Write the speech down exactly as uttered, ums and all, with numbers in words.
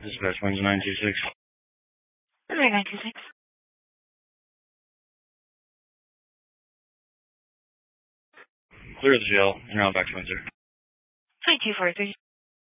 Dispatch Wings nine two six. Runway nine two six. Clear the jail, and now back to Windsor. twenty-two forty-three.